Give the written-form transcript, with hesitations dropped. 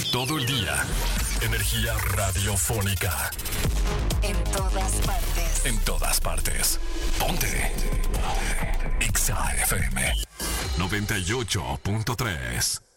Todo el día. Energía radiofónica. En todas partes. En todas partes. Ponte. Exa FM 98.3.